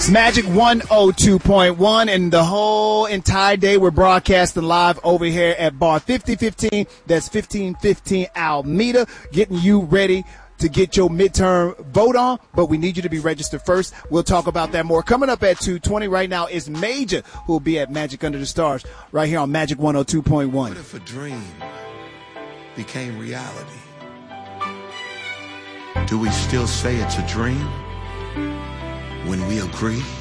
It's Magic 102.1, and the whole entire day we're broadcasting live over here at Bar 5015. That's 1515 Alameda, getting you ready to get your midterm vote on, but we need you to be registered first. We'll talk about that more. Coming up at 2:20 right now is Major, who will be at Magic Under the Stars right here on Magic 102.1. What if a dream became reality? Do we still say it's a dream when we agree?